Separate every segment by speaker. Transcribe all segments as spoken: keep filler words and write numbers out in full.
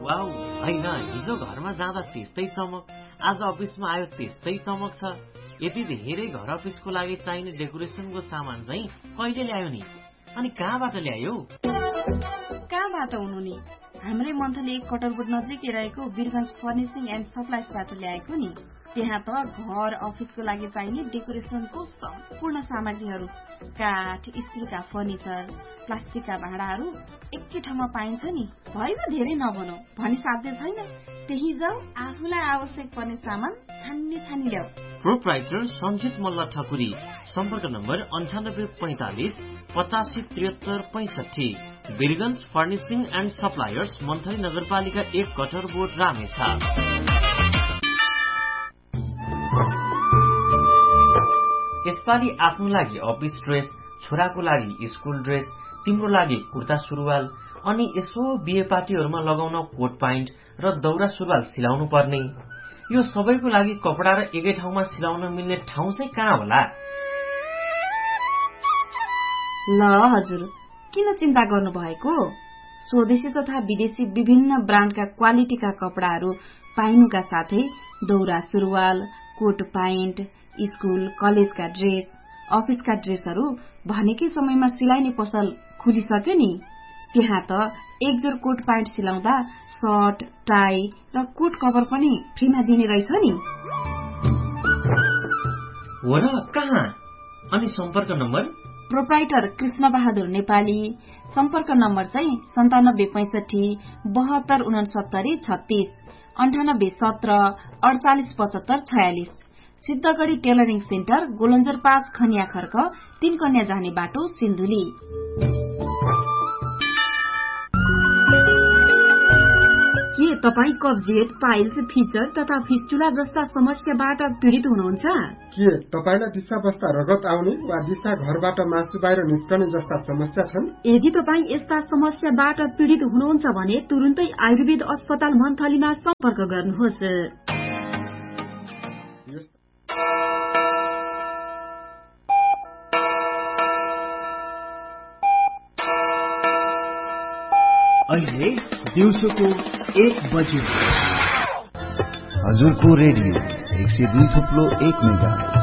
Speaker 1: Wow, हैन हिजो घरमा जाँदा त्यस्तै चमक, आज अफिसमा आयो त्यस्तै चमक छ। यति धेरै घर अफिसको लागि चाहिने डेकोरेसनको सामान चाहिँ कहिले ल्यायो नि? अनि कहाँबाट ल्यायो?
Speaker 2: कहाँबाट हुनु नि? हाम्रै मन्थली एक कटरबुट नजिकै रहेको वीरगञ्ज फर्निसिङ एन्ड सप्लाइजबाट ल्याएको नि। त्यहाँ त घर अफिसको लागि चाहिने डेकोरेसनको सम्पूर्ण सामग्रीहरू, काठ, स्टिलका फर्निचर, प्लास्टिकका भाँडाहरू एकै ठाउँमा पाइन्छ नि। भएन धेरै नबनाऊ भनी साध्य छैन। त्यही जाऊ, आफूलाई आवश्यक पर्ने सामान छान्ने छानी ल्याऊ।
Speaker 1: प्रोप्राइटर सञ्जित मल्ल ठकुरी, सम्पर्क नम्बर अन्ठानब्बे पैंतालिस पचासी त्रिहत्तर पैंसठी। Birgunj furnishing and suppliers, monthly नगरपालिका एक कटरबोर्ड, रामेछा। यसपालि आफ्नो लागि अफिस ड्रेस, छोराको लागि स्कुल ड्रेस, तिम्रो लागि कुर्ता सुरुवाल, अनि यसो बिहे पार्टीहरूमा लगाउन कोट प्यान्ट र दौरा सुरुवाल सिलाउनु पर्ने। यो सबैको लागि कपडा र एकै ठाउँमा सिलाउन मिल्ने ठाउँ चाहिँ कहाँ होला?
Speaker 2: ल हजुर, किन चिन्ता गर्नु भएको? स्वदेशी तथा विदेशी विभिन्न ब्रान्डका क्वालिटीका कपडाहरू पाइनुका साथै दौरा सुरुवाल, कोट प्यान्ट, स्कुल कलेजका ड्रेस, अफिसका ड्रेसहरू भनेकै समयमा सिलाइने पसल खुलिसक्यो नि। त्यहाँ त एक जोर कोट प्यान्ट सिलाउँदा सर्ट, टाई र कोट कभर पनि फ्रीमा दिने रहेछ नि।
Speaker 1: हो र, कहाँ? अनि सम्पर्क नम्बर?
Speaker 2: प्रोप्राइटर कृष्ण बहादुर नेपाली, सम्पर्क नम्बर चाहिँ सन्तानब्बे पैंसठी बहत्तर उनसत्तरी छत्तीस, अन्ठानब्बे सत्र अडचालिस पचहत्तर छयालिस। सिद्धगढ़ी टेलरिङ सेन्टर, गोलन्जर पाँच, खनिया खर्क, तीन कन्या जाने बाटो, सिन्धुली। के तपाई कब्जियत, पाइल्स, फिसर तथा फिस्टुला जस्ता समस्याबाट पीड़ित हुनुहुन्छ?
Speaker 3: के तपाईलाई दिशा बस्दा रगत आउने वा दिशा घरबाट मासु बाहिर निस्कने जस्ता समस्या छन्?
Speaker 2: यदि तपाई यस्ता समस्याबाट पीड़ित हुनुहुन्छ भने तुरुन्तै आयुर्वेद अस्पताल मन्थलीमा सम्पर्क गर्नुहोस्।
Speaker 4: अहिले दिउँसोको एक बजे
Speaker 5: हजुरको रेडियो एक सय दुई थुप्लो एक मेगाहर्ज।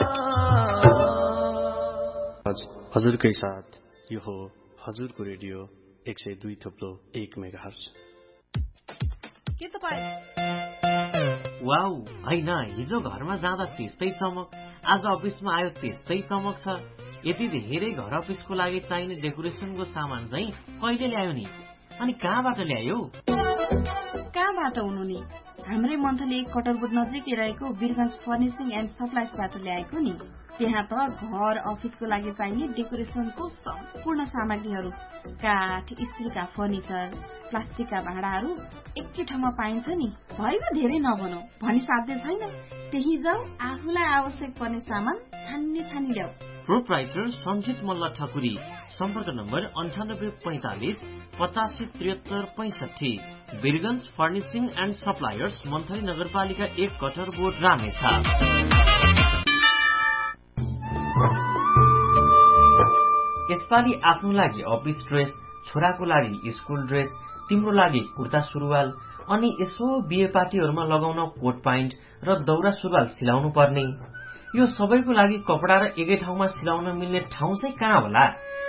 Speaker 6: हजुरकै साथ यो हो हजुरको रेडियो एक सय दुई थुप्लो एक मेगाहर्ज।
Speaker 2: के तपाईँ?
Speaker 1: वाउ, हैन हिजो घरमा जाँदा त्यस्तै चमक, आज अफिसमा आयो त्यस्तै चमक छ। यति धेरै घर अफिसको लागि चाहिने डेकोरेसनको सामान चाहिँ कहिले ल्यायो नि? अनि कहाँबाट ल्यायो?
Speaker 2: कहाँबाट हुनु नि? हाम्रै मन्थली एक कटरबुट नजिकै रहेको वीरगञ्ज फर्निसिङ एन्ड सप्लाइजबाट ल्याएको नि। त्यहाँ त घर अफिसको लागि चाहिने डेकोरेसनको सम्पूर्ण सामग्रीहरू, काठ, स्टिलका फर्निचर, प्लास्टिकका भाँडाहरू एकै ठाउँमा पाइन्छ नि। भएन धेरै नबनाऊ भनी साध्य छैन। त्यही जाऊ, आफूलाई आवश्यक पर्ने सामान छान्ने छानी ल्याऊ।
Speaker 1: प्रोप्राइटर सञ्जित मल्ल ठकुरी, सम्पर्क नम्बर अन्ठानब्बे पैंतालिस पचासी त्रिहत्तर पैंसठी। Birgunj furnishing and suppliers, monthly नगरपालिका एक कटरबोर्ड, रामेछा। यसपालि आफ्नो लागि अफिस ड्रेस, छोराको लागि स्कुल ड्रेस, तिम्रो लागि कुर्ता सुरुवाल, अनि यसो बिहे पार्टीहरूमा लगाउन कोट प्यान्ट र दौरा सुरुवाल सिलाउनु पर्ने। यो सबैको लागि कपडा र एकै ठाउँमा सिलाउन मिल्ने ठाउँ चाहिँ कहाँ होला?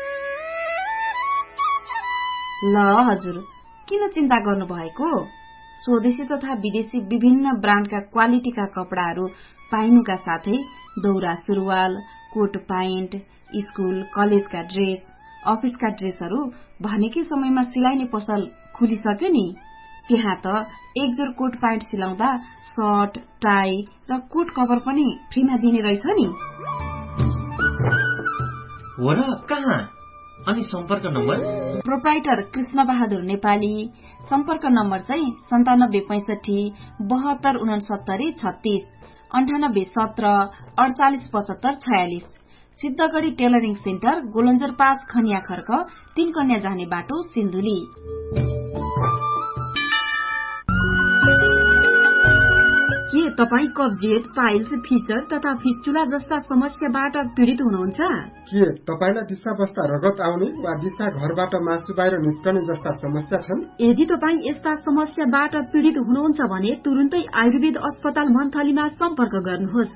Speaker 2: ल हजुर, किन चिन्ता गर्नु भएको? स्वदेशी तथा विदेशी विभिन्न ब्रान्डका क्वालिटीका कपडाहरू पाइनुका साथै दौरा सुरुवाल, कोट प्यान्ट, स्कुल कलेजका ड्रेस, अफिसका ड्रेसहरू भनेकै समयमा सिलाइने पसल खुलिसक्यो नि। त्यहाँ त एक जोर कोट प्यान्ट सिलाउँदा सर्ट, टाई र कोट कभर पनि फ्रीमा दिने रहेछ नि।
Speaker 1: हो र, कहाँ? अनि सम्पर्क नम्बर?
Speaker 2: प्रोप्राइटर कृष्ण बहादुर नेपाली, सम्पर्क नम्बर चाहिँ सन्तानब्बे पैंसठी बहत्तर उनसत्तरी छत्तीस, अन्ठानब्बे सत्र अडचालिस पचहत्तर छयालिस। सिद्धगढ़ी टेलरिङ सेन्टर, गोलन्जर पाँच, खनिया खर्क, तीन कन्या जाने बाटो, सिन्धुली। के तपाई कब्जियत, पाइल्स, फिसर तथा फिस्टुला जस्ता समस्याबाट पीड़ित हुनुहुन्छ?
Speaker 3: के तपाईलाई दिशा बस्दा रगत आउने वा दिशा घरबाट मासु बाहिर निस्कने जस्ता समस्या छन्?
Speaker 2: यदि तपाई यस्ता समस्याबाट पीड़ित हुनुहुन्छ भने तुरुन्तै आयुर्वेद अस्पताल मन्थलीमा सम्पर्क गर्नुहोस्।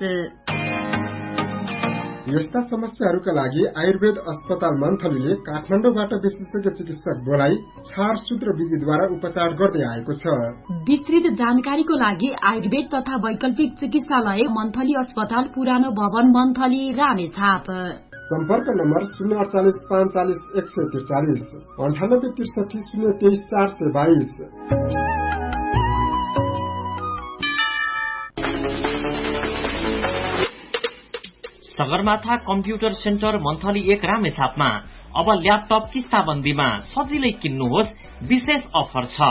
Speaker 3: यस्ता समस्याहरूका लागि आयुर्वेद अस्पताल मन्थलीले काठमाडौँबाट विशेषज्ञ चिकित्सक बोलाई छार सूत्र विधिद्वारा उपचार गर्दै आएको छ।
Speaker 2: विस्तृत जानकारीको लागि आयुर्वेद तथा वैकल्पिक चिकित्सालय मन्थली अस्पताल, पुरानो भवन, मन्थली, रामेछाप।
Speaker 3: सम्पर्क नम्बर शून्य अडचालिस पाँचचालिस एक सय त्रिचालिस अन्ठानब्बे त्रिसठी शून्य तेइस चार सय बाइस।
Speaker 1: सगरमाथा कम्प्युटर सेन्टर मन्थली एक रामेछापमा अब ल्यापटप किस्ताबन्दीमा सजिलै किन्नुहोस्, विशेष अफर छ।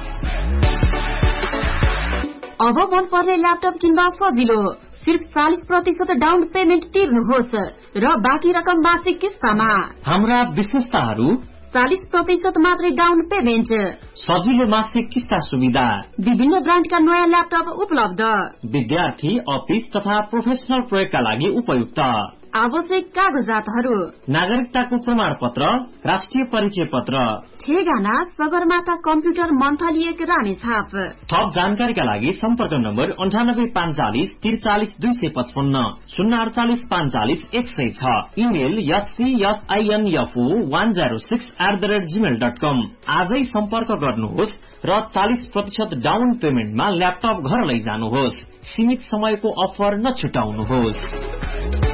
Speaker 2: अब मन पर्ने ल्यापटप किन्दा सजिलो, सिर्फ चालीस प्रतिशत डाउन पेमेन्ट तिर्नुहोस् र बाँकी रकम मासिक किस्तामा।
Speaker 1: हाम्रा विशेषताहरू:
Speaker 2: चालीस प्रतिशत मात्रै डाउन पेमेन्ट,
Speaker 1: सजिलो मासिक किस्ता सुविधा,
Speaker 2: विभिन्न ब्रान्डका नयाँ ल्यापटप उपलब्ध,
Speaker 1: विद्यार्थी, अफिस तथा प्रोफेसनल प्रयोगका लागि उपयुक्त,
Speaker 2: आवश्यक कागजातहरू:
Speaker 1: नागरिकताको प्रमाण पत्र, राष्ट्रिय परिचय पत्र।
Speaker 2: ठेगाना सगरमाथा कम्प्युटर मन्थली एक रामेछाप।
Speaker 1: थप जानकारीका लागि सम्पर्क नम्बर अन्ठानब्बे पाँचचालिस त्रिचालिस दुई सय पचपन्न शून्य अडचालिस पाँचचालिस एक सय छ। Email एससीएसआईएनएफओ one zero six at the rate Gmail dot कम। आजै सम्पर्क गर्नुहोस् र चालीस प्रतिशत डाउन पेमेन्टमा ल्यापटप घर लैजानुहोस्। सीमित समयको अफर नछुटाउनुहोस्।